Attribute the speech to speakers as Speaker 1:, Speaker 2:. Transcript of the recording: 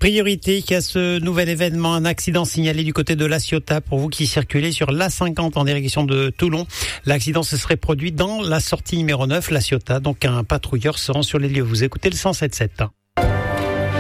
Speaker 1: Priorité à ce nouvel événement, un accident signalé du côté de La Ciotat pour vous qui circulez sur l'A50 en direction de Toulon. L'accident se serait produit dans la sortie numéro 9, La Ciotat. Donc un patrouilleur se rend sur les lieux. Vous écoutez le 107.7.